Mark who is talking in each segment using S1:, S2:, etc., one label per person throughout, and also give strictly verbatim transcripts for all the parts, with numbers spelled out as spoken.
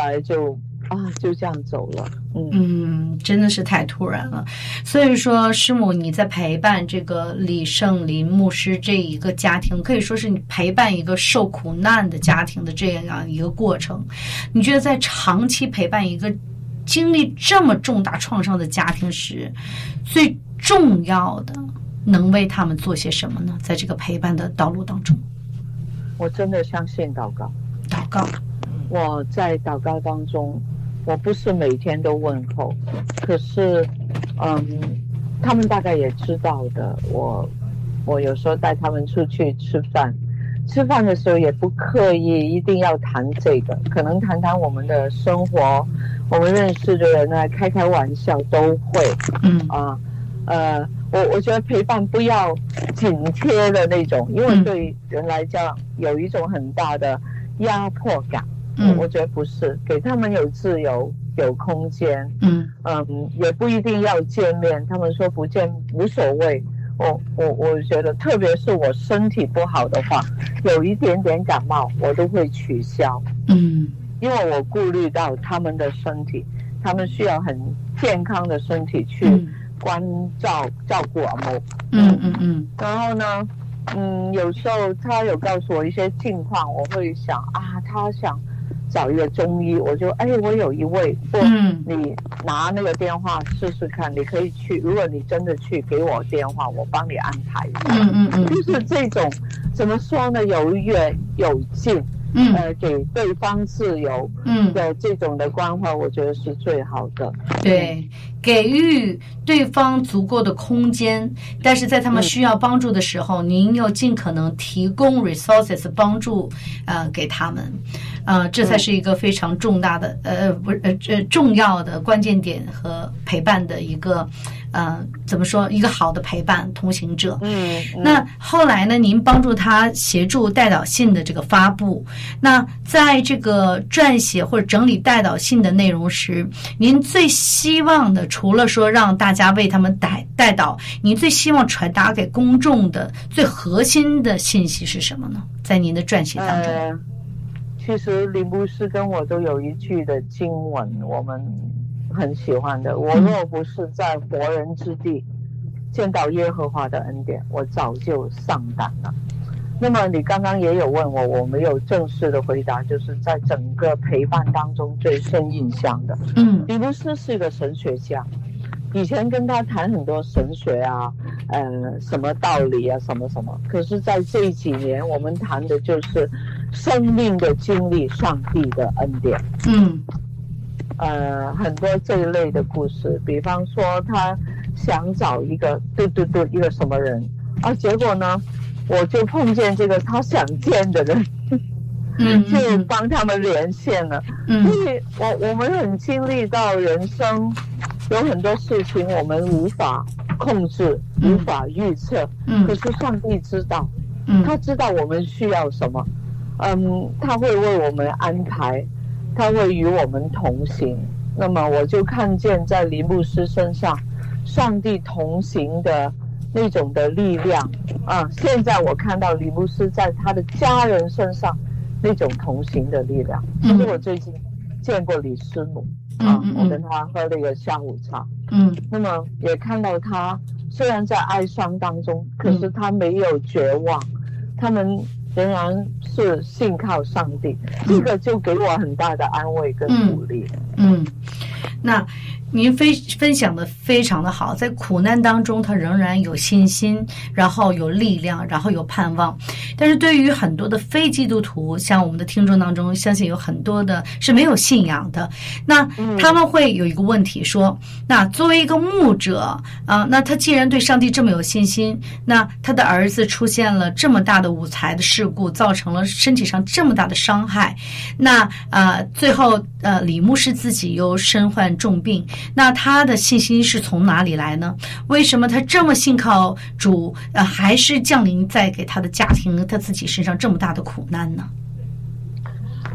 S1: 来就啊就这样走了。嗯
S2: 嗯，真的是太突然了。所以说，师母你在陪伴这个李圣林牧师这一个家庭，可以说是你陪伴一个受苦难的家庭的这样一个过程。你觉得在长期陪伴一个经历这么重大创伤的家庭时，最重要的能为他们做些什么呢？在这个陪伴的道路当中，
S1: 我真的相信祷告。
S2: 祷告，
S1: 我在祷告当中，我不是每天都问候，可是，嗯，他们大概也知道的。我，我有时候带他们出去吃饭，吃饭的时候也不刻意一定要谈这个，可能谈谈我们的生活，我们认识的人呢，开开玩笑都会。
S2: 嗯
S1: 啊，呃，我我觉得陪伴不要紧贴的那种，因为对人来讲有一种很大的压迫感。
S2: 嗯，
S1: 我觉得不是，给他们有自由，有空间。
S2: 嗯
S1: 嗯，也不一定要见面，他们说不见无所谓。我我我觉得，特别是我身体不好的话，有一点点感冒，我都会取消。
S2: 嗯，
S1: 因为我顾虑到他们的身体，他们需要很健康的身体去关照、嗯、照顾我们。
S2: 嗯嗯嗯。
S1: 然后呢，嗯，有时候他有告诉我一些近况，我会想啊，他想找一个中医，我就哎，我有一位，或你拿那个电话试试看，你可以去。如果你真的去，给我电话，我帮你安排。
S2: 嗯嗯嗯，
S1: 就是这种怎么说呢？有远有近。
S2: 嗯，
S1: 呃，给对方自由，嗯的这种的关怀，我觉得是最好的。
S2: 对，给予对方足够的空间，但是在他们需要帮助的时候，嗯、您要尽可能提供 resources 帮助，呃，给他们，呃，这才是一个非常重大的，呃，不，呃，这重要的关键点和陪伴的一个。呃，怎么说？一个好的陪伴同行者。
S1: 嗯，嗯
S2: 那后来呢？您帮助他协助代祷信的这个发布。那在这个撰写或者整理代祷信的内容时，您最希望的，除了说让大家为他们代代祷，您最希望传达给公众的最核心的信息是什么呢？在您的撰写当中，
S1: 呃、其实林牧师跟我都有一句的经文，我们很喜欢的，我若不是在活人之地见到耶和华的恩典，我早就丧胆了。那么你刚刚也有问我，我没有正式的回答，就是在整个陪伴当中最深印象的，
S2: 嗯，
S1: 李牧师是一个神学家，以前跟他谈很多神学啊，呃，什么道理啊，什么什么，可是在这几年我们谈的就是生命的经历，上帝的恩典。
S2: 嗯
S1: 呃，很多这一类的故事，比方说他想找一个对对对一个什么人啊，结果呢，我就碰见这个他想见的人，
S2: 嗯，
S1: 就帮他们连线了。
S2: 嗯，
S1: 所以我我们很经历到人生有很多事情我们无法控制，无法预测，
S2: 嗯，
S1: 可是上帝知道，
S2: 嗯，
S1: 他知道我们需要什么，嗯，他会为我们安排。他会与我们同行，那么我就看见在林牧师身上上帝同行的那种的力量啊！现在我看到林牧师在他的家人身上那种同行的力量。其实我最近见过李师母啊，我跟他喝了一个下午茶，
S2: 嗯，
S1: 那么也看到他虽然在哀伤当中，可是他没有绝望，他们仍然是信靠上帝，这个就给我很大的安慰跟鼓励。
S2: 嗯，嗯那您非分享的非常的好，在苦难当中，他仍然有信心，然后有力量，然后有盼望。但是对于很多的非基督徒，像我们的听众当中，相信有很多的是没有信仰的，那他们会有一个问题说，那作为一个牧者啊，那他既然对上帝这么有信心，那他的儿子出现了这么大的五财的事故，造成了身体上这么大的伤害，那呃最后呃李牧师自己又身患重病，那他的信心是从哪里来呢？为什么他这么信靠主，呃，还是降临在给他的家庭、他自己身上这么大的苦难呢？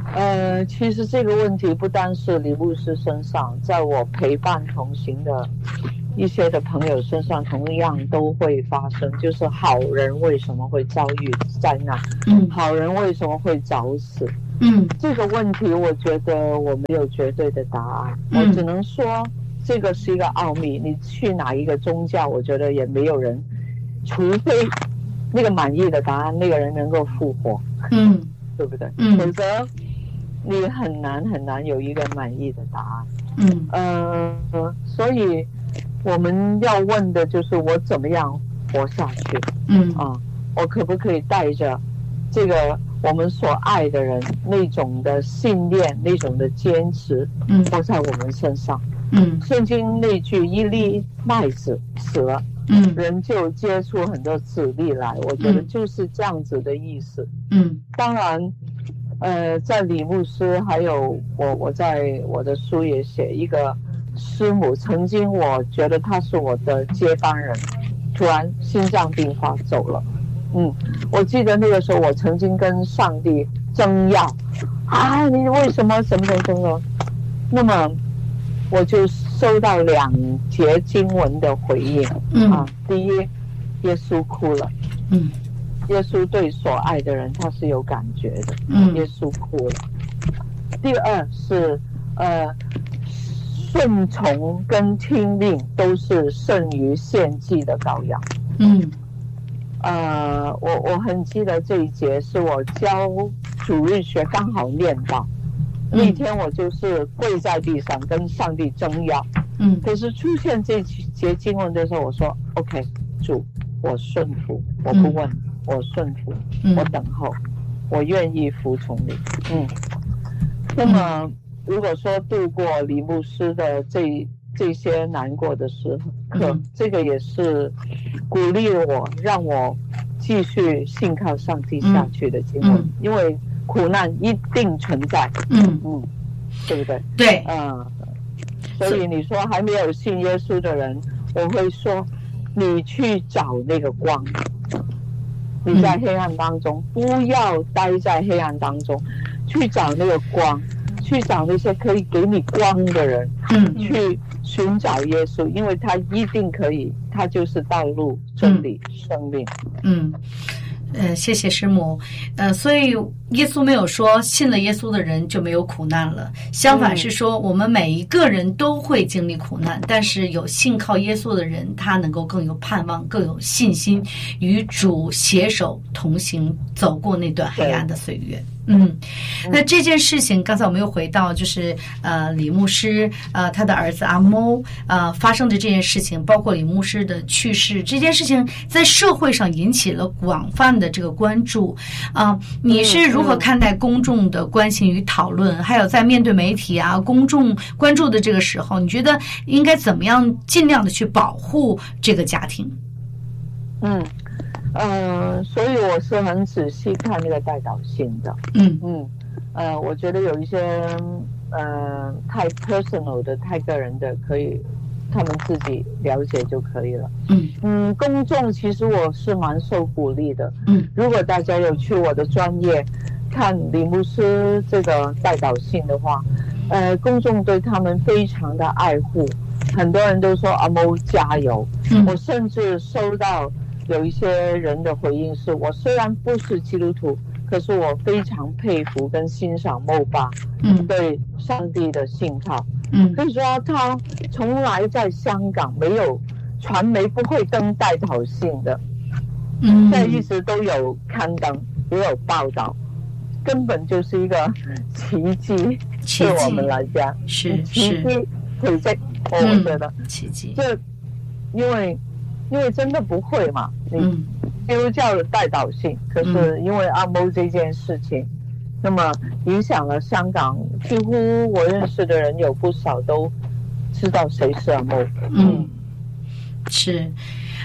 S1: 呃，其实这个问题不单是李牧师身上，在我陪伴同行的一些的朋友身上同样都会发生，就是好人为什么会遭遇灾难？
S2: 嗯，
S1: 好人为什么会早死？
S2: 嗯，
S1: 这个问题我觉得我没有绝对的答案，
S2: 嗯、
S1: 我只能说这个是一个奥秘。你去哪一个宗教，我觉得也没有人，除非那个满意的答案，那个人能够复活，
S2: 嗯，
S1: 对不对？
S2: 嗯，
S1: 否则你很难很难有一个满意的答案。
S2: 嗯，
S1: 呃，所以我们要问的就是我怎么样活下去？
S2: 嗯
S1: 啊，我可不可以带着这个我们所爱的人那种的信念、那种的坚持，
S2: 嗯，
S1: 活在我们身上？
S2: 嗯，
S1: 圣经那句一粒麦子死了，
S2: 嗯，
S1: 人就结出很多子粒来，我觉得就是这样子的意思。
S2: 嗯，
S1: 当然。呃，在李牧师还有我，我在我的书也写一个师母，曾经我觉得她是我的接班人，突然心脏病发走了。嗯，我记得那个时候我曾经跟上帝争要啊，你为什么什么什么什么？那么我就收到两节经文的回应。
S2: 嗯
S1: 啊，第一，耶稣哭了。
S2: 嗯。
S1: 耶稣对所爱的人他是有感觉的，
S2: 嗯，
S1: 耶稣哭了。第二是呃，顺从跟听令都是胜于献祭的羔羊。
S2: 嗯，
S1: 呃，我我很记得这一节是我教主日学刚好念到，
S2: 嗯、
S1: 那天我就是跪在地上跟上帝争要。
S2: 嗯，
S1: 可是出现这节经文的时候，我说 OK， 主，我顺服，我不问。嗯，我顺服，我等候，嗯、我愿意服从你。嗯，那么如果说度过李牧师的这这些难过的时刻，嗯、这个也是鼓励我，让我继续信靠上帝下去的经文，嗯、因为苦难一定存在。
S2: 嗯
S1: 嗯，对不对？
S2: 对，
S1: 嗯，所以你说还没有信耶稣的人，我会说，你去找那个光。你在黑暗当中，不要待在黑暗当中，去找那个光，去找那些可以给你光的人，
S2: 嗯，
S1: 去寻找耶稣，因为他一定可以，他就是道路、真理、嗯、生命。
S2: 嗯，呃，谢谢师母。呃，所以耶稣没有说信了耶稣的人就没有苦难了，相反是说我们每一个人都会经历苦难，嗯、但是有信靠耶稣的人，他能够更有盼望，更有信心，与主携手同行，走过那段黑暗的岁月。嗯，那这件事情，刚才我们又回到，就是呃，李牧师呃，他的儿子阿某呃发生的这件事情，包括李牧师的去世，这件事情在社会上引起了广泛的这个关注啊、呃。你是如何看待公众的关心与讨论？还有在面对媒体啊、公众关注的这个时候，你觉得应该怎么样尽量的去保护这个家庭？
S1: 嗯。呃，所以我是很仔细看那个代祷信的。
S2: 嗯
S1: 嗯，呃，我觉得有一些呃太 personal 的、太个人的，可以他们自己了解就可以了。
S2: 嗯
S1: 嗯，公众其实我是蛮受鼓励的。
S2: 嗯，
S1: 如果大家有去我的专业看李牧师这个代祷信的话，呃，公众对他们非常的爱护，很多人都说阿某加油。
S2: 嗯，
S1: 我甚至收到有一些人的回应是，我虽然不是基督徒，可是我非常佩服跟欣赏某爸
S2: 嗯
S1: 对上帝的信靠。
S2: 嗯，
S1: 可以说他从来在香港没有传媒不会登代祷信的，
S2: 嗯，
S1: 现在一直都有刊登，也有报道，根本就是一个奇迹，对我们来讲
S2: 是
S1: 奇迹，奇迹，我觉得
S2: 奇迹。
S1: 这因为。因为真的不会嘛，你基督教的代祷信，可是因为阿某这件事情，那么影响了香港，几乎我认识的人有不少都知道谁是阿某。
S2: 嗯，是。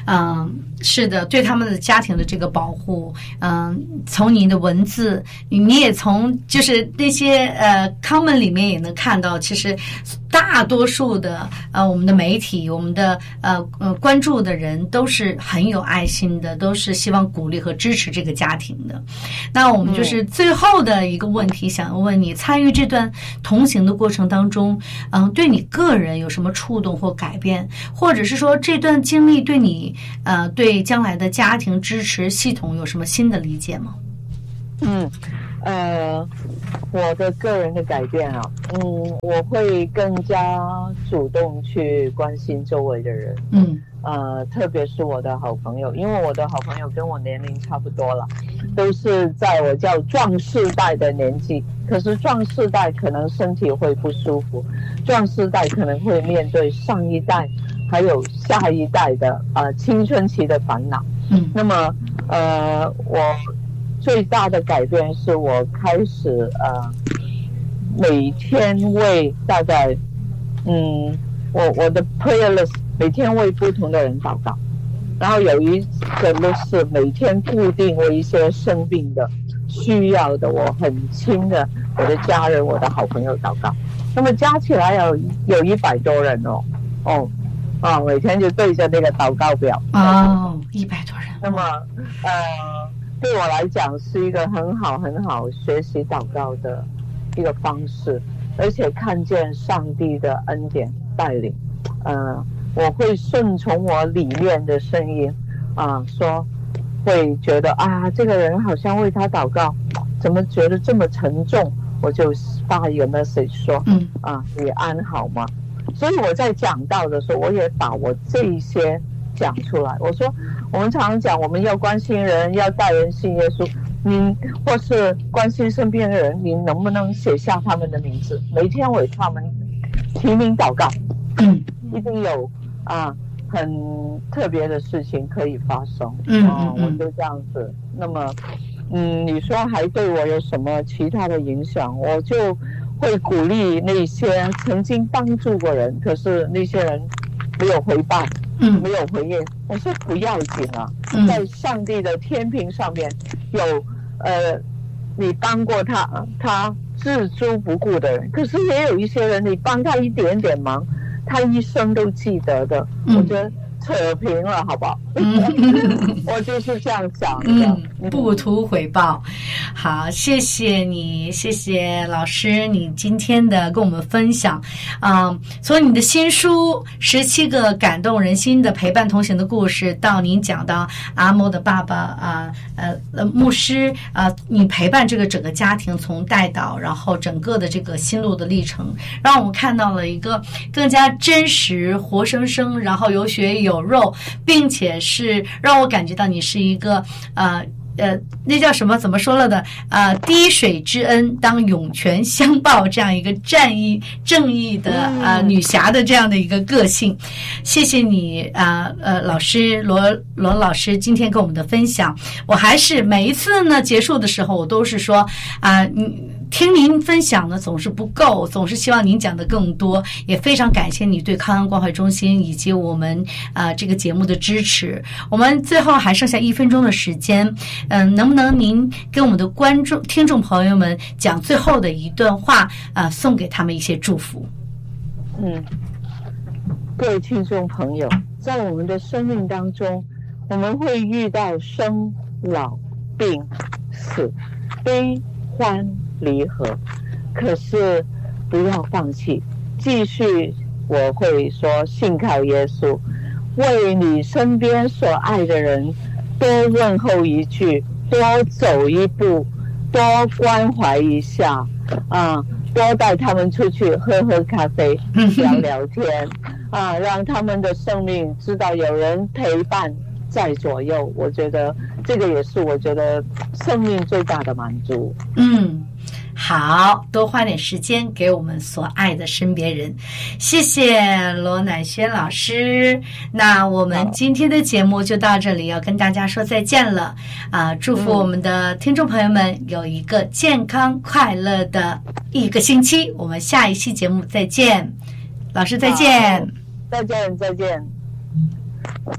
S2: 嗯，是的，对他们的家庭的这个保护，嗯，从你的文字，你也从就是那些呃 comment 里面也能看到，其实大多数的呃我们的媒体，我们的呃呃关注的人都是很有爱心的，都是希望鼓励和支持这个家庭的。那我们就是最后的一个问题，想问你，参与这段同行的过程当中，嗯，对你个人有什么触动或改变，或者是说这段经历对你呃对将来的家庭支持系统有什么新的理解吗？
S1: 嗯，呃，我的个人的改变啊，嗯，我会更加主动去关心周围的人，
S2: 嗯，
S1: 呃，特别是我的好朋友，因为我的好朋友跟我年龄差不多了，都是在我叫壮世代的年纪，可是壮世代可能身体会不舒服，壮世代可能会面对上一代还有下一代的呃青春期的烦恼，
S2: 嗯，
S1: 那么呃我。最大的改变是我开始呃每天为大概嗯我我的 prayer list 每天为不同的人祷告，然后有一个 list 是每天固定为一些生病的需要的我很亲的我的家人我的好朋友祷告，那么加起来有有一百多人哦哦啊每天就对着那个祷告表
S2: 哦一百多人，
S1: 那么呃对我来讲是一个很好很好学习祷告的一个方式，而且看见上帝的恩典带领，呃，我会顺从我里面的声音啊，说会觉得啊，这个人好像为他祷告，怎么觉得这么沉重？我就发一个 message 说，
S2: 嗯
S1: 啊，你安好吗？所以我在讲道的时候，我也把我这一些讲出来。我说，我们常常讲我们要关心人，要带人信耶稣。你或是关心身边的人，你能不能写下他们的名字，每天为他们提名祷告？
S2: 嗯，
S1: 一定有啊，很特别的事情可以发生。
S2: 嗯
S1: 啊、
S2: 嗯，
S1: 我就这样子。那么，嗯，你说还对我有什么其他的影响？我就会鼓励那些曾经帮助过人，可是那些人没有回报。
S2: 嗯，
S1: 没有回应，我说不要紧啊，
S2: 嗯、
S1: 在上帝的天平上面有呃，你帮过他，他置诸不顾的人，可是也有一些人，你帮他一点点忙，他一生都记得的。
S2: 嗯、
S1: 我觉得扯平了，好不好？
S2: 嗯、
S1: 我就是这样想的。
S2: 嗯，不图回报。好，谢谢你，谢谢老师，你今天的跟我们分享。嗯，从你的新书《十七个感动人心的陪伴同行的故事》，到您讲到阿莫的爸爸啊，呃呃牧师啊，你陪伴这个整个家庭从带导，然后整个的这个心路的历程，让我们看到了一个更加真实、活生生，然后有血有肉，并且是让我感觉到你是一个呃。呃，那叫什么？怎么说了的？呃，滴水之恩当涌泉相报，这样一个战役正义的呃女侠的这样的一个个性。谢谢你啊，呃，老师罗罗老师今天跟我们的分享。我还是每一次呢结束的时候，我都是说啊，你、呃。听您分享呢总是不够，总是希望您讲的更多，也非常感谢你对康安关怀中心以及我们啊、呃、这个节目的支持。我们最后还剩下一分钟的时间，嗯、呃，能不能您跟我们的观众听众朋友们讲最后的一段话啊、呃，送给他们一些祝福？
S1: 嗯，各位听众朋友，在我们的生命当中，我们会遇到生老病死悲欢离合，可是不要放弃，继续。我会说信靠耶稣，为你身边所爱的人多问候一句，多走一步，多关怀一下啊，多带他们出去喝喝咖啡，聊聊天啊，让他们的生命知道有人陪伴在左右。我觉得这个也是我觉得生命最大的满足。
S2: 嗯，好，多花点时间给我们所爱的身边人。谢谢罗乃轩老师。那我们今天的节目就到这里，要跟大家说再见了啊！祝福我们的听众朋友们有一个健康快乐的一个星期。我们下一期节目再见，老师再见，
S1: 再见，再见。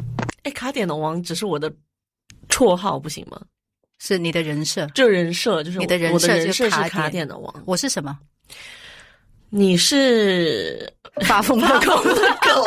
S3: 哎，卡点的王只是我的绰号不行吗？
S4: 是你的人设，
S3: 就人设就是
S4: 你的人设，
S3: 我的人设是
S4: 卡
S3: 卡点的王。
S4: 我是什么？
S3: 你是
S4: 发疯的狗。
S3: 狗。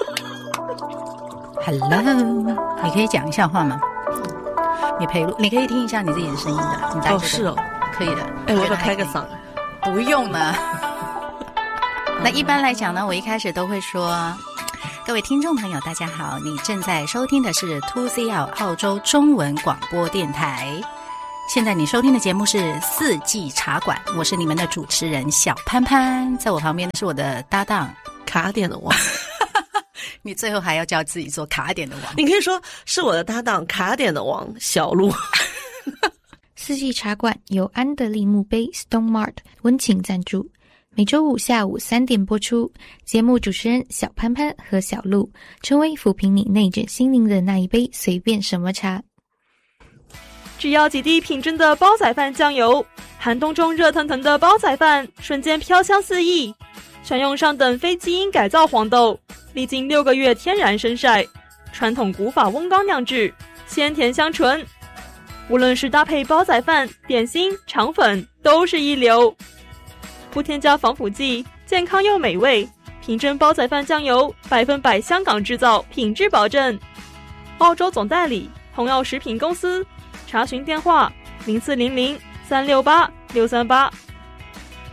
S4: Hello， 你可以讲一下话吗？你陪录，你可以听一下你自己的声音的。你
S3: 哦，是哦，
S4: 可以的。
S3: 哎，我要开个嗓。
S4: 不用了。那一般来讲呢，我一开始都会说，各位听众朋友大家好，你正在收听的是 two C L 澳洲中文广播电台，现在你收听的节目是四季茶馆，我是你们的主持人小潘潘，在我旁边的是我的搭档
S3: 卡点的王。
S4: 你最后还要叫自己做卡点的王，
S3: 你可以说是我的搭档卡点的王小鹿。
S5: 四季茶馆由安德利墓碑 Stone Mart 温情赞助，每周五下午三点播出。节目主持人小潘潘和小鹿，成为抚平你内卷心灵的那一杯随便什么茶。
S6: 只要几滴品质的煲仔饭酱油，寒冬中热腾腾的煲仔饭瞬间飘香四溢。选用上等非基因改造黄豆，历经六个月天然生晒，传统古法温缸酿制，鲜甜香醇。无论是搭配煲仔饭、点心、肠粉，都是一流。不添加防腐剂，健康又美味。品真煲仔饭酱油，百分百香港制造，品质保证。澳洲总代理同药食品公司，查询电话零四零零三六八六三八。